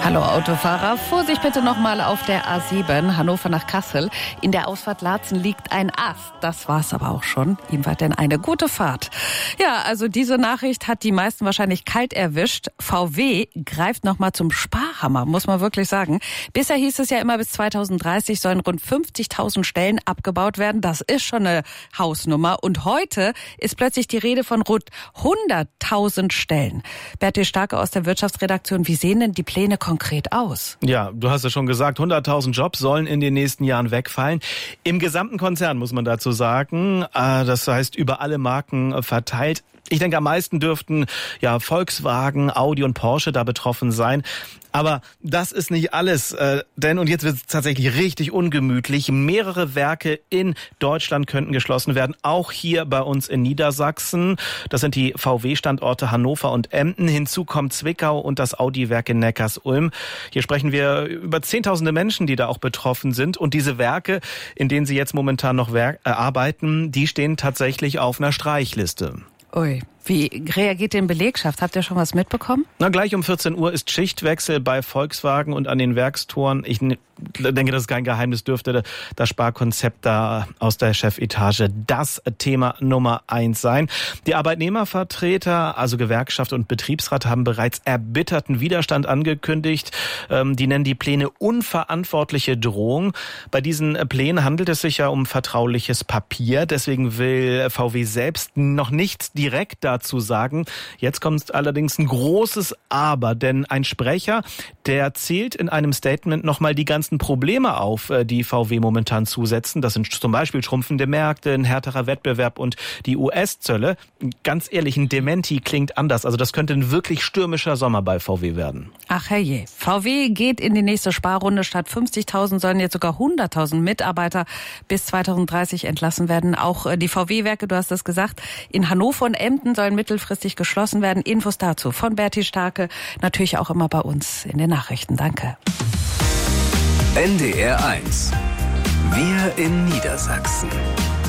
Hallo Autofahrer, Vorsicht bitte nochmal auf der A7, Hannover nach Kassel. In der Ausfahrt Laatzen liegt ein Ast. Das war's aber auch schon. Ihm weiterhin eine gute Fahrt. Ja, also diese Nachricht hat die meisten wahrscheinlich kalt erwischt. VW greift nochmal zum Sparhammer, muss man wirklich sagen. Bisher hieß es ja immer, bis 2030 sollen rund 50.000 Stellen abgebaut werden. Das ist schon eine Hausnummer. Und heute ist plötzlich die Rede von rund 100.000 Stellen. Bertil Starke aus der Wirtschaftsredaktion, wie sehen denn die Pläne konkret aus? Ja, du hast es schon gesagt, 100.000 Jobs sollen in den nächsten Jahren wegfallen. Im gesamten Konzern muss man dazu sagen, das heißt über alle Marken verteilt. Ich denke, am meisten dürften ja Volkswagen, Audi und Porsche da betroffen sein. Aber das ist nicht alles, denn, und jetzt wird es tatsächlich richtig ungemütlich, mehrere Werke in Deutschland könnten geschlossen werden, auch hier bei uns in Niedersachsen. Das sind die VW-Standorte Hannover und Emden. Hinzu kommt Zwickau und das Audi-Werk in Neckarsulm. Hier sprechen wir über Zehntausende Menschen, die da auch betroffen sind. Und diese Werke, in denen sie jetzt momentan noch arbeiten, die stehen tatsächlich auf einer Streichliste. Ui, wie reagiert denn Belegschaft? Habt ihr schon was mitbekommen? Na, gleich um 14 Uhr ist Schichtwechsel bei Volkswagen und an den Werkstoren. Ich denke, das ist kein Geheimnis, dürfte das Sparkonzept da aus der Chefetage das Thema Nummer 1 sein. Die Arbeitnehmervertreter, also Gewerkschaft und Betriebsrat, haben bereits erbitterten Widerstand angekündigt. Die nennen die Pläne unverantwortliche Drohung. Bei diesen Plänen handelt es sich ja um vertrauliches Papier. Deswegen will VW selbst noch nichts direkt dazu sagen. Jetzt kommt allerdings ein großes Aber, denn ein Sprecher, der zählt in einem Statement nochmal die ganzen Probleme auf, die VW momentan zusetzen. Das sind zum Beispiel schrumpfende Märkte, ein härterer Wettbewerb und die US-Zölle. Ganz ehrlich, ein Dementi klingt anders. Also das könnte ein wirklich stürmischer Sommer bei VW werden. Ach herrje, VW geht in die nächste Sparrunde. Statt 50.000 sollen jetzt sogar 100.000 Mitarbeiter bis 2030 entlassen werden. Auch die VW-Werke, du hast es gesagt, in Hannover und Emden sollen mittelfristig geschlossen werden. Infos dazu von Bertil Starke, natürlich auch immer bei uns in den Nachrichten. Danke. NDR 1. Wir in Niedersachsen.